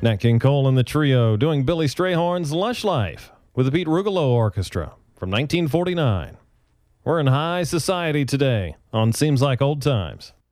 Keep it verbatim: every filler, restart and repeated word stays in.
Nat King Cole and the trio doing Billy Strayhorn's Lush Life with the Pete Rugolo Orchestra from nineteen forty-nine. We're in high society today on Seems Like Old Times.